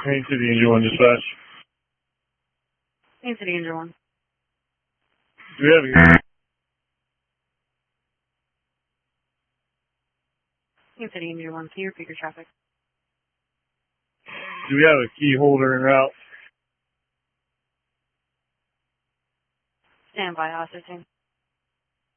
Main City Angel 1 dispatch. Main City Angel 1. Do we have a... Main City Angel 1, can you repeat your traffic? Do we have a key holder en route? Stand by, I'll ascertain.